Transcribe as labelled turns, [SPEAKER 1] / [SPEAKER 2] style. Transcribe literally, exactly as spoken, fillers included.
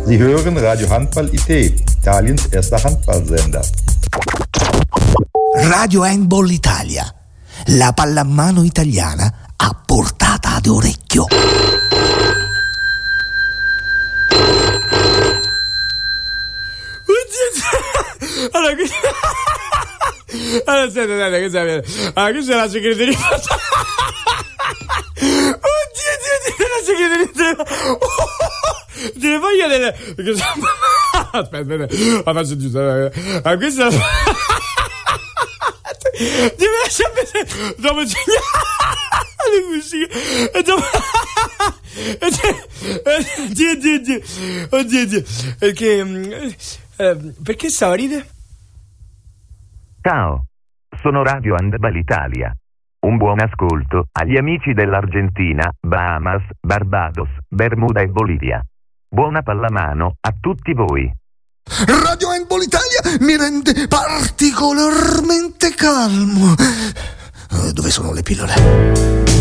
[SPEAKER 1] Sie hören Radio Handball I T, Italiens erster Handballsender.
[SPEAKER 2] Radio Handball Italia, la pallamano italiana a portata d'orecchio.
[SPEAKER 3] Allora, qui... allora aspetta, aspetta, questa è... allora, questa è la segreteria. Oddio, Dio, Dio, la segreteria. Delle foglie delle... aspetta, aspetta, la faccio giusto. Allora, questa è la... Devi lasciare vedere dopo segnare musica e dopo oddio oddio oddio oddio oddio perché eh, perché stava a ridere?
[SPEAKER 4] Ciao, sono Radio Handball Italia. Un buon ascolto agli amici dell'Argentina, Bahamas, Barbados, Bermuda e Bolivia. Buona pallamano a tutti voi.
[SPEAKER 2] Radio Handball Italia mi rende particolarmente calmo. Dove sono le pillole?